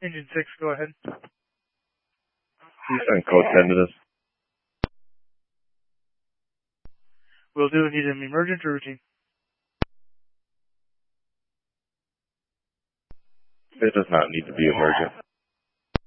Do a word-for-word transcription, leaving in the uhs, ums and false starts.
Engine six, go ahead. Please send code ten to this. Will do. Need an emergent or routine? It does not need to be emergent.